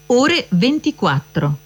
ore 24.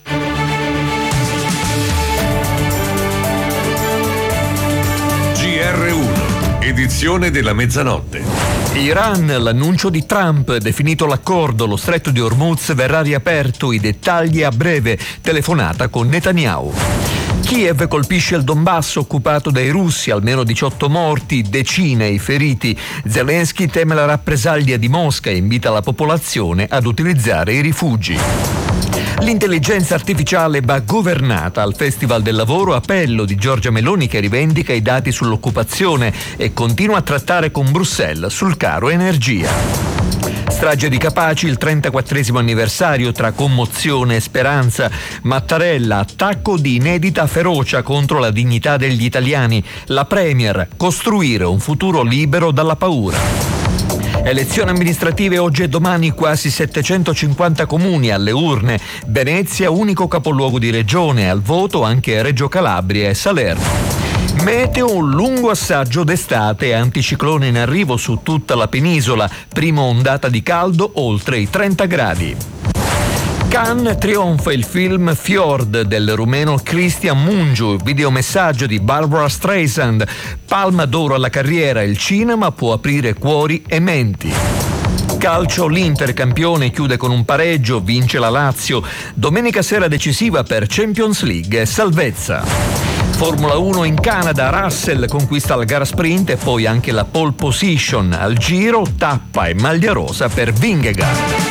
GR1, edizione della mezzanotte. Iran, l'annuncio di Trump, definito l'accordo, lo stretto di Hormuz verrà riaperto, i dettagli a breve, telefonata con Netanyahu. Kiev colpisce il Donbass occupato dai russi, almeno 18 morti, decine i feriti. Zelensky teme la rappresaglia di Mosca e invita la popolazione ad utilizzare i rifugi. L'intelligenza artificiale va governata al Festival del Lavoro, appello di Giorgia Meloni che rivendica i dati sull'occupazione e continua a trattare con Bruxelles sul caro energia. Strage di Capaci, il 34esimo anniversario tra commozione e speranza. Mattarella, attacco di inedita ferocia contro la dignità degli italiani. La Premier, costruire un futuro libero dalla paura. Elezioni amministrative oggi e domani, quasi 750 comuni alle urne. Venezia, unico capoluogo di regione, al voto anche Reggio Calabria e Salerno. Meteo, un lungo assaggio d'estate e anticiclone in arrivo su tutta la penisola. Prima ondata di caldo oltre i 30 gradi. Cannes trionfa il film Fjord del rumeno Cristian Mungiu, videomessaggio di Barbara Streisand. Palma d'oro alla carriera, il cinema può aprire cuori e menti. Calcio, l'Inter campione chiude con un pareggio, vince la Lazio. Domenica sera decisiva per Champions League e salvezza. Formula 1 in Canada, Russell conquista la gara sprint e poi anche la pole position. Al Giro, tappa e maglia rosa per Vingegaard.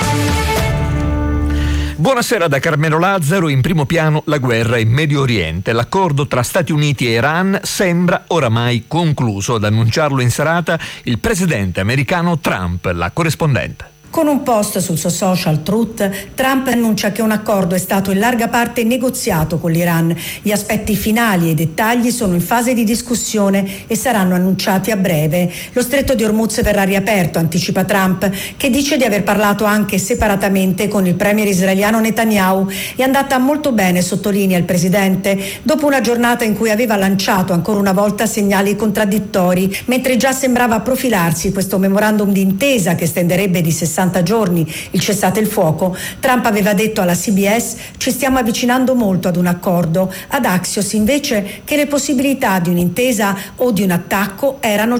Buonasera da Carmelo Lazzaro. In primo piano la guerra in Medio Oriente. L'accordo tra Stati Uniti e Iran sembra oramai concluso. Ad annunciarlo in serata il presidente americano Trump, la corrispondente. Con un post sul suo social Truth, Trump annuncia che un accordo è stato in larga parte negoziato con l'Iran. Gli aspetti finali e i dettagli sono in fase di discussione e saranno annunciati a breve. Lo stretto di Hormuz verrà riaperto, anticipa Trump, che dice di aver parlato anche separatamente con il premier israeliano Netanyahu. È andata molto bene, sottolinea il presidente, dopo una giornata in cui aveva lanciato ancora una volta segnali contraddittori, mentre già sembrava profilarsi questo memorandum d'intesa che estenderebbe di 60 giorni il cessate il fuoco. Trump aveva detto alla CBS: ci stiamo avvicinando molto ad un accordo. Ad Axios invece che le possibilità di un'intesa o di un attacco erano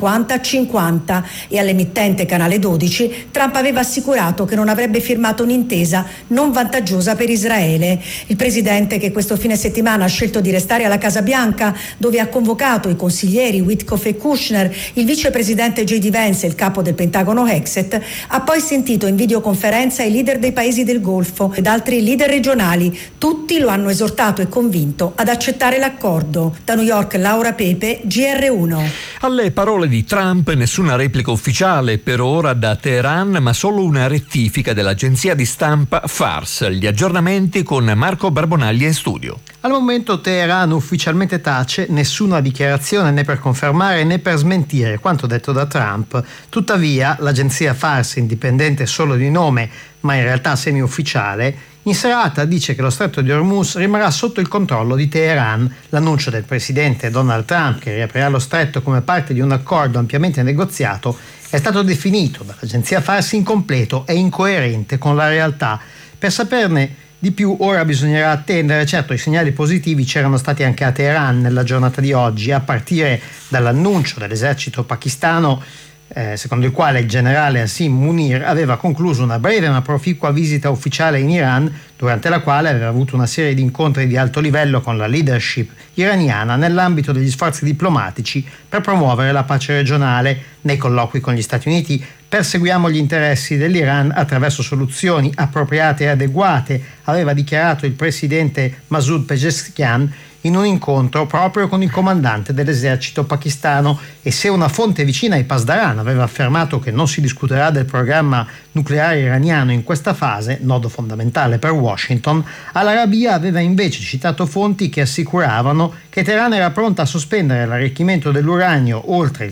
50-50 e all'emittente Canale 12 Trump aveva assicurato che non avrebbe firmato un'intesa non vantaggiosa per Israele. Il presidente, che questo fine settimana ha scelto di restare alla Casa Bianca, dove ha convocato i consiglieri Witkoff e Kushner, il vicepresidente J.D. Vance e il capo del Pentagono Hexet, ha poi sentito in videoconferenza i leader dei paesi del Golfo ed altri leader regionali. Tutti lo hanno esortato e convinto ad accettare l'accordo. Da New York, Laura Pepe, GR1. Alle parole di Trump nessuna replica ufficiale per ora da Teheran, ma solo una rettifica dell'agenzia di stampa Fars. Gli aggiornamenti con Marco Barbonaglia in studio. Al momento Teheran ufficialmente tace nessuna dichiarazione né per confermare né per smentire quanto detto da Trump. Tuttavia l'agenzia Fars, indipendente solo di nome ma in realtà semi-ufficiale, in serata dice che lo stretto di Hormuz rimarrà sotto il controllo di Teheran. L'annuncio del presidente Donald Trump che riaprirà lo stretto come parte di un accordo ampiamente negoziato è stato definito dall'agenzia Fars incompleto e incoerente con la realtà. Per saperne di più ora bisognerà attendere. Certo, i segnali positivi c'erano stati anche a Teheran nella giornata di oggi, a partire dall'annuncio dell'esercito pakistano secondo il quale il generale Asim Munir aveva concluso una breve ma proficua visita ufficiale in Iran, durante la quale aveva avuto una serie di incontri di alto livello con la leadership iraniana nell'ambito degli sforzi diplomatici per promuovere la pace regionale. Nei colloqui con gli Stati Uniti perseguiamo gli interessi dell'Iran attraverso soluzioni appropriate e adeguate, aveva dichiarato il presidente Masoud Pezeshkian in un incontro proprio con il comandante dell'esercito pakistano. E se una fonte vicina ai Pasdaran aveva affermato che non si discuterà del programma nucleare iraniano in questa fase, nodo fondamentale per Washington, Al-Arabiya aveva invece citato fonti che assicuravano che Teheran era pronta a sospendere l'arricchimento dell'uranio oltre il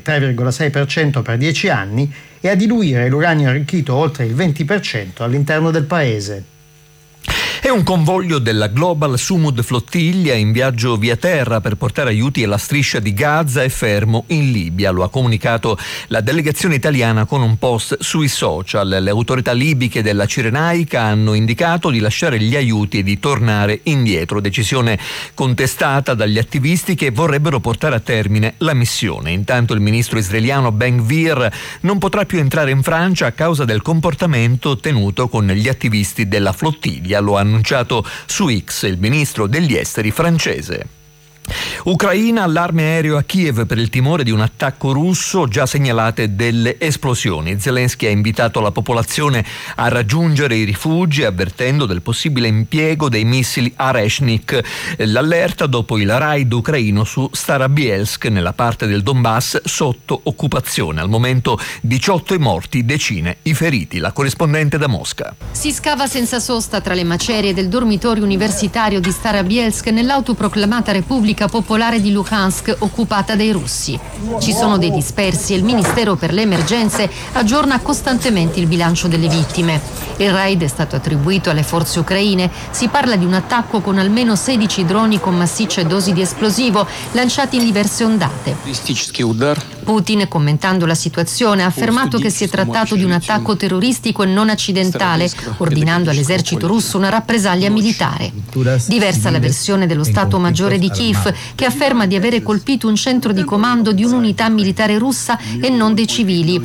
3,6% per 10 anni e a diluire l'uranio arricchito oltre il 20% all'interno del paese. È un convoglio della Global Sumud Flottiglia in viaggio via terra per portare aiuti alla striscia di Gaza è fermo in Libia. Lo ha comunicato la delegazione italiana con un post sui social. Le autorità libiche della Cirenaica hanno indicato di lasciare gli aiuti e di tornare indietro, decisione contestata dagli attivisti che vorrebbero portare a termine la missione. Intanto il ministro israeliano Ben-Gvir non potrà più entrare in Francia a causa del comportamento tenuto con gli attivisti della flottiglia. Lo ha annunciato su X il ministro degli esteri francese. Ucraina, allarme aereo a Kiev per il timore di un attacco russo, già segnalate delle esplosioni. Zelensky ha invitato la popolazione a raggiungere i rifugi avvertendo del possibile impiego dei missili Areshnik. L'allerta dopo il raid ucraino su Starobielsk nella parte del Donbass sotto occupazione. Al momento 18 i morti, decine i feriti. La corrispondente da Mosca. Si scava senza sosta tra le macerie del dormitorio universitario di Starobielsk nell'autoproclamata Repubblica Popolare di Luhansk occupata dai russi. Ci sono dei dispersi e il Ministero per le Emergenze aggiorna costantemente il bilancio delle vittime. Il raid è stato attribuito alle forze ucraine. Si parla di un attacco con almeno 16 droni con massicce dosi di esplosivo lanciati in diverse ondate. Putin, commentando la situazione, ha affermato che si è trattato di un attacco terroristico e non accidentale, ordinando all'esercito russo una rappresaglia militare. Diversa la versione dello Stato Maggiore di Kiev, che afferma di avere colpito un centro di comando di un'unità militare russa e non dei civili.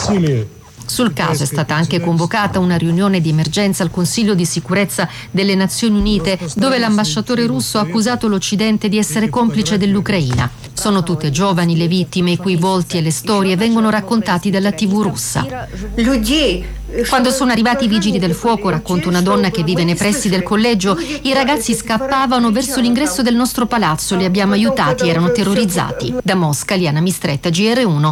Sul caso è stata anche convocata una riunione di emergenza al Consiglio di sicurezza delle Nazioni Unite, dove l'ambasciatore russo ha accusato l'Occidente di essere complice dell'Ucraina. Sono tutte giovani le vittime, i cui volti e le storie vengono raccontati dalla TV russa. Quando sono arrivati i vigili del fuoco, racconta una donna che vive nei pressi del collegio, i ragazzi scappavano verso l'ingresso del nostro palazzo, li abbiamo aiutati, erano terrorizzati. Da Mosca, Liana Mistretta, GR1.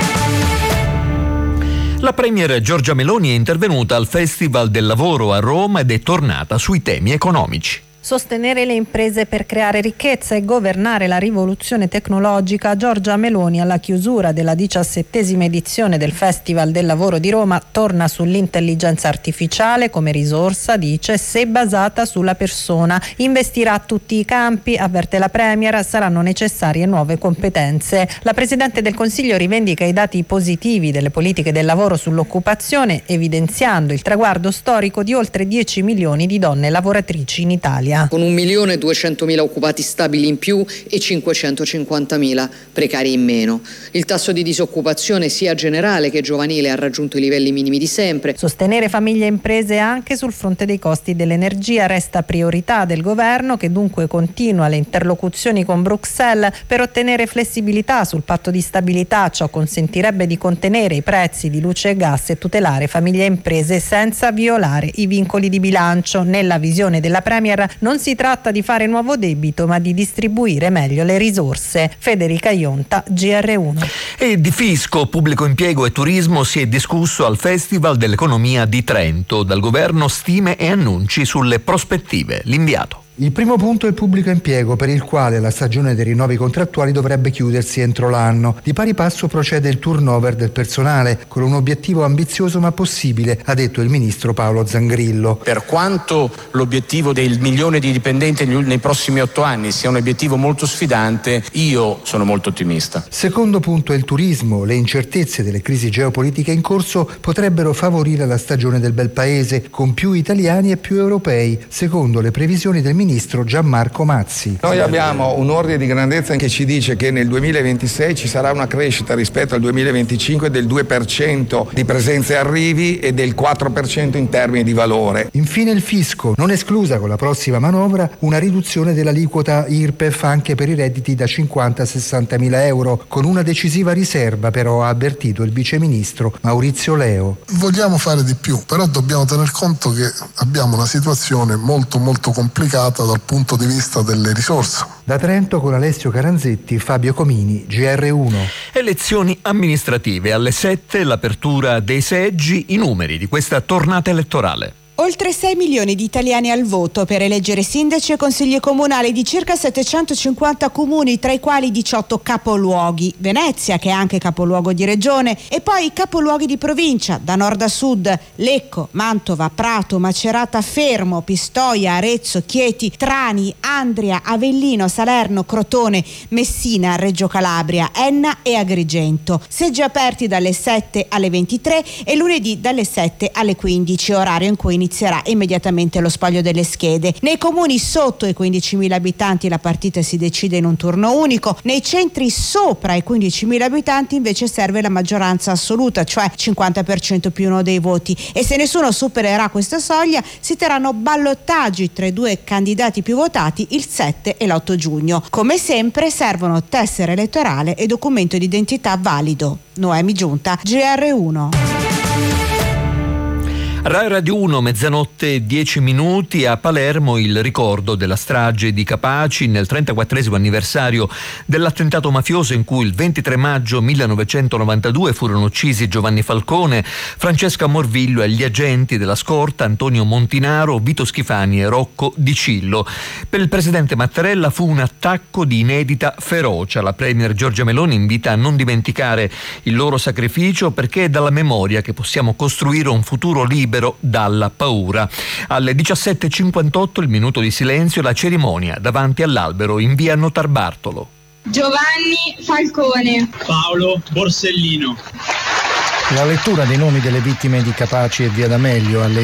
La premier Giorgia Meloni è intervenuta al Festival del Lavoro a Roma ed è tornata sui temi economici. Sostenere le imprese per creare ricchezza e governare la rivoluzione tecnologica. Giorgia Meloni, alla chiusura della 17ª edizione del Festival del Lavoro di Roma, torna sull'intelligenza artificiale come risorsa, dice, se basata sulla persona. Investirà a tutti i campi, avverte la Premier, saranno necessarie nuove competenze. La Presidente del Consiglio rivendica i dati positivi delle politiche del lavoro sull'occupazione, evidenziando il traguardo storico di oltre 10 milioni di donne lavoratrici in Italia. Con 1.200.000 occupati stabili in più e 550.000 precari in meno. Il tasso di disoccupazione sia generale che giovanile ha raggiunto i livelli minimi di sempre. Sostenere famiglie e imprese anche sul fronte dei costi dell'energia resta priorità del governo, che dunque continua le interlocuzioni con Bruxelles per ottenere flessibilità sul patto di stabilità. Ciò consentirebbe di contenere i prezzi di luce e gas e tutelare famiglie e imprese senza violare i vincoli di bilancio. Nella visione della Premier non si tratta di fare nuovo debito, ma di distribuire meglio le risorse. Federica Ionta, GR1. E di fisco, pubblico impiego e turismo si è discusso al Festival dell'Economia di Trento. Dal governo stime e annunci sulle prospettive. L'inviato. Il primo punto è il pubblico impiego, per il quale la stagione dei rinnovi contrattuali dovrebbe chiudersi entro l'anno. Di pari passo procede il turnover del personale, con un obiettivo ambizioso ma possibile, ha detto il ministro Paolo Zangrillo. Per quanto l'obiettivo del 1 milione di dipendenti nei prossimi 8 anni sia un obiettivo molto sfidante, io sono molto ottimista. Secondo punto è il turismo. Le incertezze delle crisi geopolitiche in corso potrebbero favorire la stagione del bel paese, con più italiani e più europei, secondo le previsioni del ministro Gianmarco Mazzi. Noi abbiamo un ordine di grandezza che ci dice che nel 2026 ci sarà una crescita rispetto al 2025 del 2% di presenze e arrivi e del 4% in termini di valore. Infine il fisco, non esclusa con la prossima manovra una riduzione dell'aliquota IRPEF anche per i redditi da 50 a 60 mila euro, con una decisiva riserva però, ha avvertito il viceministro Maurizio Leo. Vogliamo fare di più, però dobbiamo tener conto che abbiamo una situazione molto complicata dal punto di vista delle risorse. Da Trento con Alessio Caranzetti, Fabio Comini, GR1. Elezioni amministrative. Alle 7 l'apertura dei seggi, i numeri di questa tornata elettorale. Oltre 6 milioni di italiani al voto per eleggere sindaci e consigli comunali di circa 750 comuni, tra i quali 18 capoluoghi. Venezia, che è anche capoluogo di regione, e poi i capoluoghi di provincia, da nord a sud: Lecco, Mantova, Prato, Macerata, Fermo, Pistoia, Arezzo, Chieti, Trani, Andria, Avellino, Salerno, Crotone, Messina, Reggio Calabria, Enna e Agrigento. Seggi aperti dalle 7 alle 23 e lunedì dalle 7 alle 15, orario in cui inizierà immediatamente lo spoglio delle schede. Nei comuni sotto i 15.000 abitanti la partita si decide in un turno unico, nei centri sopra i 15.000 abitanti invece serve la maggioranza assoluta, cioè 50% più uno dei voti, e se nessuno supererà questa soglia si terranno ballottaggi tra i due candidati più votati il 7 e l'8 giugno. Come sempre servono tessera elettorale e documento di identità valido. Noemi Giunta, GR1. Rai Radio 1, mezzanotte 10 minuti. A Palermo il ricordo della strage di Capaci nel 34esimo anniversario dell'attentato mafioso in cui il 23 maggio 1992 furono uccisi Giovanni Falcone, Francesca Morvillo e gli agenti della scorta Antonio Montinaro, Vito Schifani e Rocco Di Cillo. Per il presidente Mattarella fu un attacco di inedita ferocia. La premier Giorgia Meloni invita a non dimenticare il loro sacrificio, perché è dalla memoria che possiamo costruire un futuro libero dalla paura. Alle 17:58 il minuto di silenzio, la cerimonia davanti all'albero in via Notarbartolo. Giovanni Falcone, Paolo Borsellino. La lettura dei nomi delle vittime di Capaci e via D'Amelio alle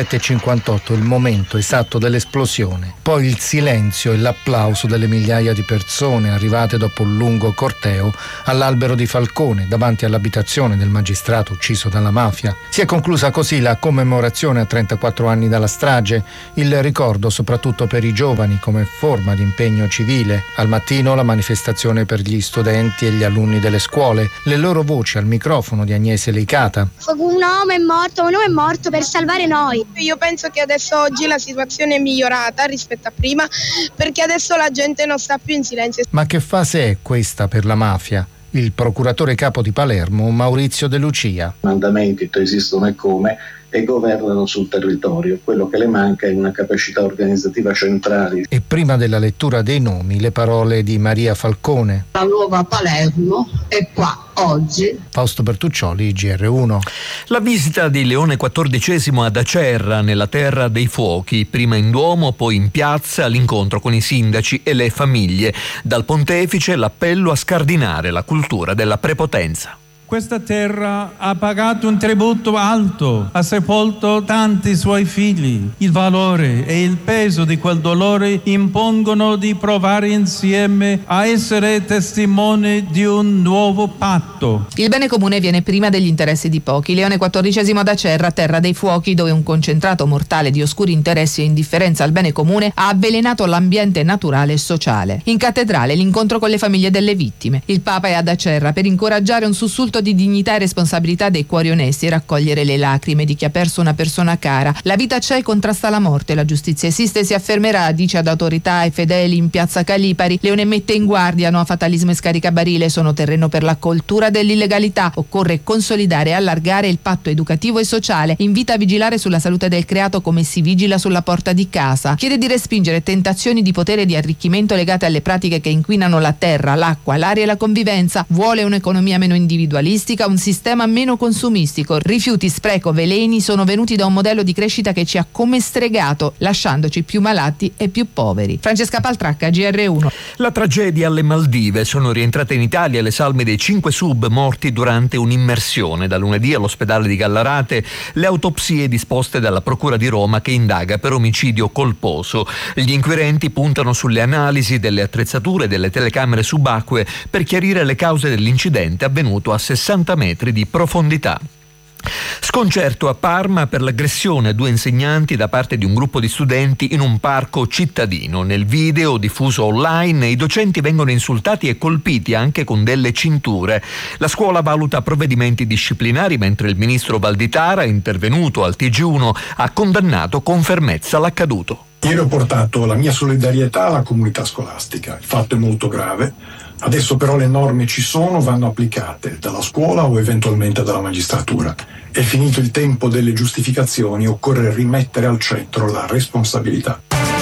17:58, il momento esatto dell'esplosione. Poi il silenzio e l'applauso delle migliaia di persone arrivate dopo un lungo corteo all'albero di Falcone, davanti all'abitazione del magistrato ucciso dalla mafia. Si è conclusa così la commemorazione a 34 anni dalla strage, il ricordo soprattutto per i giovani come forma di impegno civile. Al mattino la manifestazione per gli studenti e gli alunni delle scuole, le loro voci al microfono di Agnese Licata. un uomo è morto per salvare noi. Io penso che adesso oggi la situazione è migliorata rispetto a prima, perché adesso la gente non sta più in silenzio. Ma che fase è questa per la mafia? Il procuratore capo di Palermo, Maurizio De Lucia. Mandamenti esistono e come, e governano sul territorio. Quello che le manca è una capacità organizzativa centrale. E prima della lettura dei nomi, le parole di Maria Falcone. La nuova Palermo è qua oggi. Fausto Bertuccioli, GR1. La visita di Leone XIV ad Acerra, nella terra dei fuochi, prima in Duomo, poi in piazza, l'incontro con i sindaci e le famiglie. Dal pontefice l'appello a scardinare la cultura della prepotenza. Questa terra ha pagato un tributo alto, ha sepolto tanti suoi figli. Il valore e il peso di quel dolore impongono di provare insieme a essere testimoni di un nuovo patto. Il bene comune viene prima degli interessi di pochi. Leone XIV ad Acerra, terra dei fuochi, dove un concentrato mortale di oscuri interessi e indifferenza al bene comune ha avvelenato l'ambiente naturale e sociale. In cattedrale l'incontro con le famiglie delle vittime. Il Papa è ad Acerra per incoraggiare un sussulto di dignità e responsabilità dei cuori onesti e raccogliere le lacrime di chi ha perso una persona cara. La vita c'è e contrasta la morte, la giustizia esiste e si affermerà, dice ad autorità e fedeli in piazza Calipari. Leone mette in guardia: no a fatalismo e scaricabarile, sono terreno per la coltura dell'illegalità. Occorre consolidare e allargare il patto educativo e sociale. Invita a vigilare sulla salute del creato come si vigila sulla porta di casa. Chiede di respingere tentazioni di potere e di arricchimento legate alle pratiche che inquinano la terra, l'acqua, l'aria e la convivenza. Vuole un'economia meno individualistica, un sistema meno consumistico. Rifiuti, spreco, veleni sono venuti da un modello di crescita che ci ha come stregato, lasciandoci più malati e più poveri. Francesca Paltracca, GR1. La tragedia alle Maldive. Sono rientrate in Italia le salme dei 5 sub morti durante un'immersione. Da lunedì all'ospedale di Gallarate le autopsie disposte dalla Procura di Roma, che indaga per omicidio colposo. Gli inquirenti puntano sulle analisi delle attrezzature e delle telecamere subacquee per chiarire le cause dell'incidente avvenuto a 60 metri di profondità. Sconcerto a Parma per l'aggressione a 2 insegnanti da parte di un gruppo di studenti in un parco cittadino. Nel video diffuso online i docenti vengono insultati e colpiti anche con delle cinture. La scuola valuta provvedimenti disciplinari, mentre il ministro Valditara, intervenuto al TG1, ha condannato con fermezza l'accaduto. Ieri ho portato la mia solidarietà alla comunità scolastica. Il fatto è molto grave. Adesso però le norme ci sono, vanno applicate dalla scuola o eventualmente dalla magistratura. È finito il tempo delle giustificazioni, occorre rimettere al centro la responsabilità.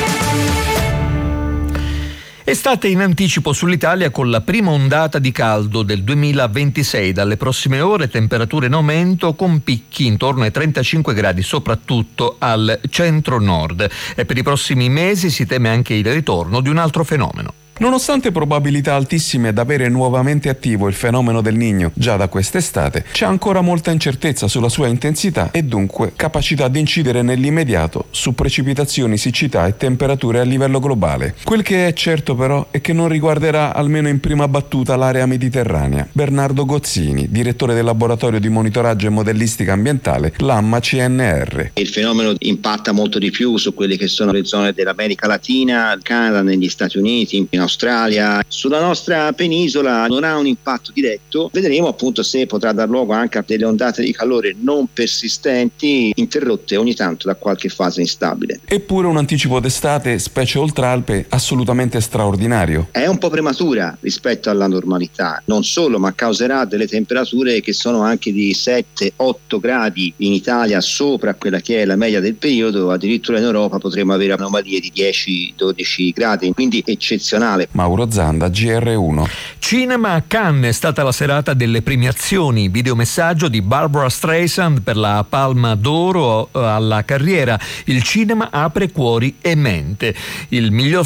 Estate in anticipo sull'Italia con la prima ondata di caldo del 2026. Dalle prossime ore temperature in aumento con picchi intorno ai 35 gradi, soprattutto al centro-nord. E per i prossimi mesi si teme anche il ritorno di un altro fenomeno. Nonostante probabilità altissime d'avere nuovamente attivo il fenomeno del Niño già da quest'estate, c'è ancora molta incertezza sulla sua intensità e dunque capacità di incidere nell'immediato su precipitazioni, siccità e temperature a livello globale. Quel che è certo però è che non riguarderà, almeno in prima battuta, l'area mediterranea. Bernardo Gozzini, direttore del laboratorio di monitoraggio e modellistica ambientale, l'AMMA CNR. Il fenomeno impatta molto di più su quelle che sono le zone dell'America Latina, il Canada, negli Stati Uniti, in Australia. Sulla nostra penisola non ha un impatto diretto. Vedremo appunto se potrà dar luogo anche a delle ondate di calore non persistenti, interrotte ogni tanto da qualche fase instabile. Eppure un anticipo d'estate, specie oltralpe, assolutamente straordinario. È un po' prematura rispetto alla normalità, non solo, ma causerà delle temperature che sono anche di 7-8 gradi in Italia sopra quella che è la media del periodo. Addirittura in Europa potremo avere anomalie di 10-12 gradi, quindi eccezionale. Mauro Zanda, GR1. Cinema a Cannes è stata la serata delle premiazioni. Videomessaggio di Barbara Streisand per la Palma d'Oro alla carriera. Il cinema apre cuori e mente. Il miglior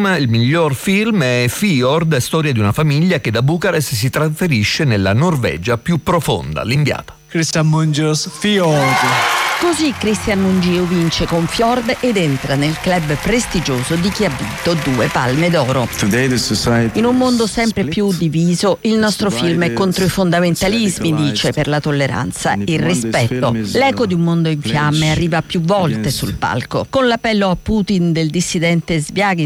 film è Fjord, storia di una famiglia che da Bucarest si trasferisce nella Norvegia più profonda. L'inviata. Christian Mungius, Fjord. Così Christian Mungiu vince con Fjord ed entra nel club prestigioso di chi ha vinto 2 Palme d'Oro. In un mondo sempre più diviso, il nostro film è contro i fondamentalismi, dice, per la tolleranza e il rispetto. L'eco di un mondo in fiamme arriva più volte sul palco. Con l'appello a Putin del dissidente Sviagin